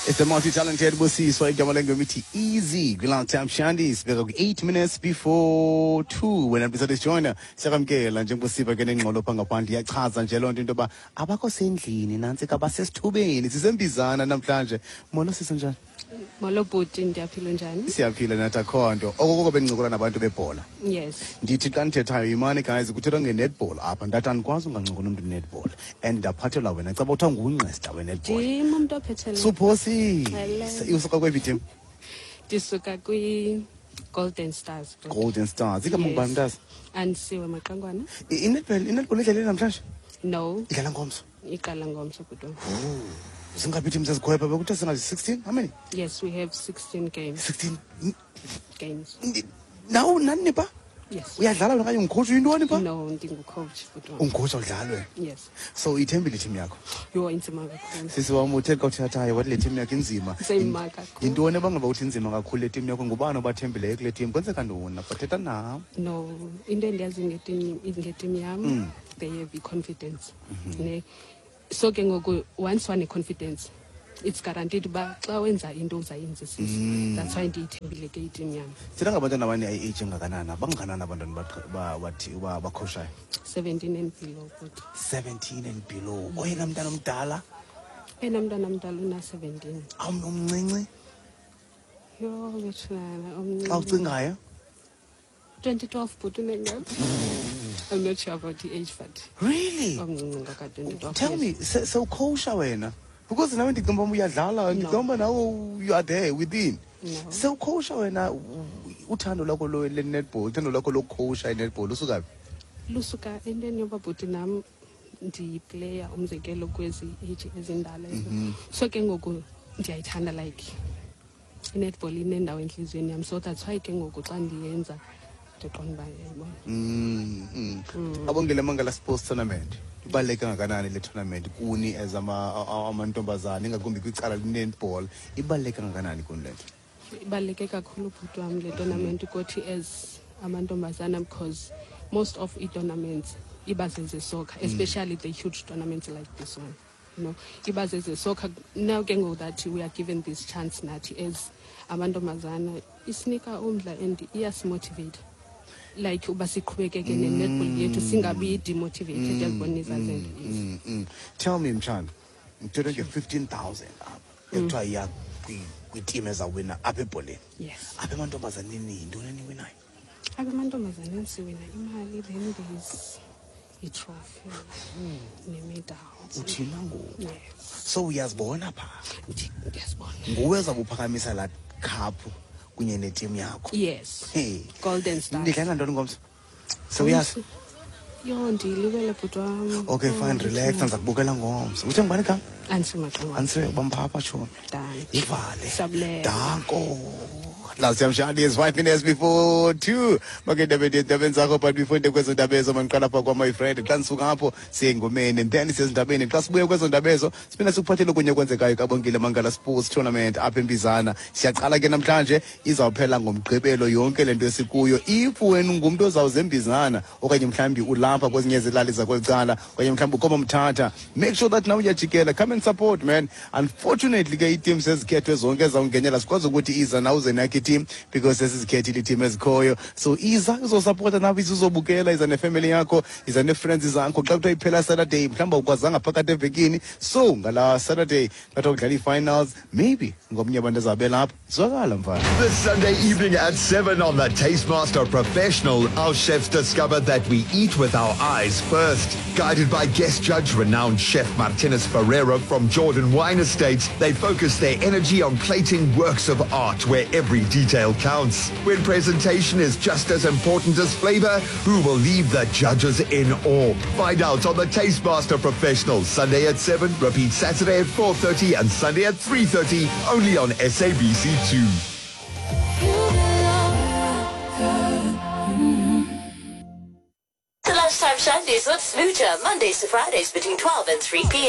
It's the multi-talented Busiswa igama lengemithi easy kwi-lunchtime shandy sibeka ku-8 minutes before 2 when episode joiner siyakamkela njengobusiba ke nengxolo pha ngaphandle iyachaza nje loo nto into yoba abakho sendlini nantsi kabasesithubeni sisembizana namhlanje. Molo sisa njani? Molo bhuti, ndiyaphila njani? Siyaphila nathi akho nto. Okoko bendicokola nabantu bebhola. Yes. Ndithi xa ndithethayo yimani guys kuthethwa nge-netball apha ndathi andikwazi ungancokola umntu netball and ndaphathelwa wena caba uthiwa nguNgqesta wenetball. Ndim umntu ophethelwe. Suphosi. Usuka kwephi team? Ndisuka kwi-Golden Stars. Golden Stars. Igama ngubani mntazi? Andisiwe Maqangwana. Inetball idlalile namhlanje? No. Idlala ngomso? Iqala ngomso bhuti. Zingaphi teams ezikhoyo pha bekuthiwa singazi-16? How many? Yes, we have 16 games. 16 games. Naw nani pha? Yes. Uyadlala wena okanye ungukhoji uyintoni pha? No, ndingucoach bhuti. Ungukhoji udlalwe? Yes. So ithembile team yakho? Yho, inzima kakhulu. Sisi wam uthetha xa uthethayo wathi le team yakho inzima. Inzima kakhulu. Yintoni ebangaba uthi inzima kakhulu le team yakho? Ngubani obathembileyo kule team? Kwenzeka ntoni? Bathetha nam? No, into endiyazi ngeteam yam, they have i-confidence. So ke ngoku once one-confidence, it's guaranteed uba xa wenza into uzayenzisisa. That's why ndiyithembile ke iteam yam. Sithetha ngabantwana abane-age engakanani? Bangakanani abantwana bakhoshayo? 17 and below. 17 and below. Oyena mntana omdala? Ena mntana mdala una-17. Omncinci? Yho, bethunana, Xa omncinci. ucingayo? 2012 bhuti unengam. I'm not sure about the age, but Really? omncinci ngaka-2012. Tell me, sewukhosha wena? Because nawe ndicinga uba uyadlala, ndicinga uba nawe you are there within. No. Sewukhosha wena uthando lwakho le-netball, uthando lwakho lokukhosha i-netball, usuka phi? Lusuka entweni yoba bhuti nam ndiyiplayer umzekelo kwezi age ezindala. So ke ngoku ndiyayithanda like i-netball inendawo entliziyweni yam, so that's why ke ngoku xa ndiyenza ndiqonda uba yayibona. Abongela Mangala Sports Tournament ibaluleke kangakanani le tournament kuni as amantombazana ingakumbi kwicala le-netball ibaluleke kangakanani kuni le nto? Ibaluleke kakhulu bhuti wam le tournament ukuthi as amantombazana, because most of i-tournaments iba zezesoccer, especially the huge tournaments like this one. You know, iba zezesoccer. Now ke ngoku that we are given this chance nathi as amantombazana isinika umdla and iyasimotivate. Like uba siqhubekeke ne-netball yethu singabi demotivated yakubona izazinto. Tell me mtshana, ngithetha nge-15,000 apha ekuthiwa iya kwi-team ezawina apha ebholeni. Yes. Apha emantombazaneni yintoni eniwinayo? Apha emantombazaneni siwina imali, then there's i-trophy ne-medal. Uthina ngoku? Yes. So uyazibona pha? Ndiyazibona. Nguwe ezawubuphakamisa laa khaphu kunye neteam yakho? Yes. Hey. Golden Stars. Nidlala ntoni ngomso? Sewuyazi? Yho, ndiyilibele bhuti wam. Okay, fine, relax, ndizakubukela ngomso. Uthe ngubani igama? AndisiMaqangwana. Andisiwe bamphapha tshomi. Done. Ivale. Sabulele. Danko. Last time Shadi is 5 minutes before 2. Makendabeni zakho but before into kwezo ndaba ezo mandiqala pha my friend. Xa ndisuka apho siye engomeni and then siyezindabeni. Xa sibuye kwezo ndaba ezo siphinda sikuphathele kunye kwenzekayo kaBongile Mangala Sports Tournament apha eMbizana. Siyaqala ke namhlanje izawuphela ngomgqibelo yonke lento esikuyo. If wena ungumntu ozawuza eMbizana okanye mhlambi ulapha kwezinye izilali zakwecala okanye mhlambi ukoma Mthatha, make sure that now uyajikela, come and support man. Unfortunately ke iteams ezikhethwe zonke ezawungenyela sikwazi ukuthi iza nawe uzenakhe team because sesizikhethile team ezikhoyo, so iza uzosupporta nawe, izobukela, iza nefamily yakho, iza nefriends zakho. Xa kuthiwa iphela Saturday mhlawumbi ukwazanga phakathi evekini, so ngala Saturday batho kudlala i-finals, maybe ngomnye abantu ezabe lapho zwakala mfana. This Sunday evening at 7 on the Tastemaster Professional, our chefs discovered that we eat with our eyes first. Guided by guest judge renowned chef Martinez Ferreira from Jordan Wine Estates, they focus their energy on plating works of art where every detail counts. When presentation is just as important as flavor, who will leave the judges in awe? Find out on the Tastemaster Professional, Sunday at 7, repeat Saturday at 4:30 and Sunday at 3:30, only on SABC2. The Lunchtime Shandies with Smoocher, Mondays to Fridays between 12 and 3 p.m.